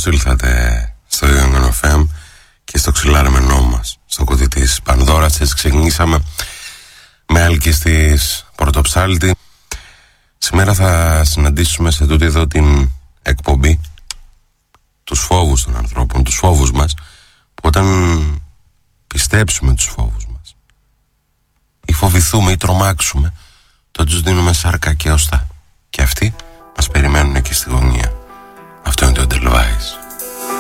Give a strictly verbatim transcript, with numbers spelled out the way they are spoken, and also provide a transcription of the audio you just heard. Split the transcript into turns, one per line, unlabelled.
Καλώς ήλθατε στο Young εφ εμ και στο ξυλάρμενό μας, στο κουτί της Πανδώρας. Έτσι ξεκινήσαμε με άλκης της Πρωτοψάλτη. Σήμερα θα συναντήσουμε σε τούτη εδώ την εκπομπή τους φόβους των ανθρώπων, τους φόβους μας, που όταν πιστέψουμε τους φόβους μας ή φοβηθούμε ή τρομάξουμε, τότε τους δίνουμε σάρκα και οστά, και αυτοί μας περιμένουν εκεί στη γωνία. Αυτό είναι το Edelweiss.